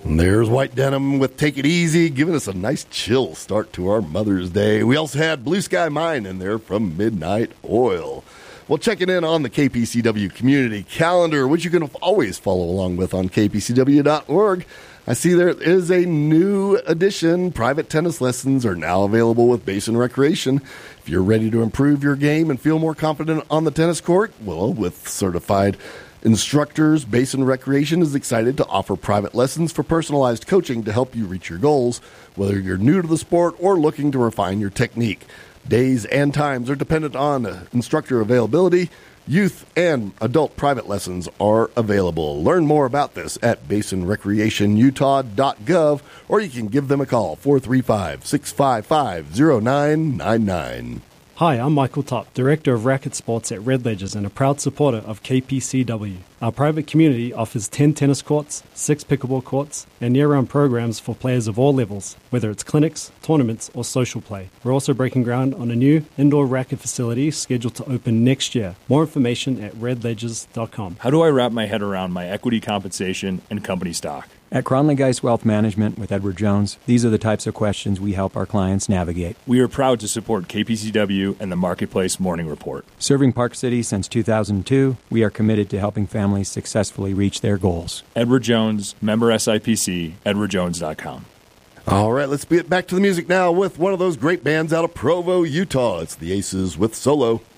And there's White Denim with Take It Easy, giving us a nice chill start to our Mother's Day. We also had Blue Sky Mine in there from Midnight Oil. Well, checking in on the KPCW community calendar, which you can always follow along with on kpcw.org. I see there is a new edition. Private tennis lessons are now available with Basin Recreation. If you're ready to improve your game and feel more confident on the tennis court, well, with certified instructors, Basin Recreation is excited to offer private lessons for personalized coaching to help you reach your goals, whether you're new to the sport or looking to refine your technique. Days and times are dependent on instructor availability. Youth and adult private lessons are available. Learn more about this at basinrecreationutah.gov, or you can give them a call, 435-655-0999. Hi, I'm Michael Topp, Director of Racket Sports at Red Ledgers and a proud supporter of KPCW. Our private community offers 10 tennis courts, 6 pickleball courts, and year-round programs for players of all levels, whether it's clinics, tournaments, or social play. We're also breaking ground on a new indoor racket facility scheduled to open next year. More information at redledgers.com. How do I wrap my head around my equity compensation and company stock? At Cronley Geist Wealth Management with Edward Jones, these are the types of questions we help our clients navigate. We are proud to support KPCW and the Marketplace Morning Report. Serving Park City since 2002, we are committed to helping families successfully reach their goals. Edward Jones, member SIPC, edwardjones.com. All right, let's get back to the music now with one of those great bands out of Provo, Utah. It's the Aces with Solo.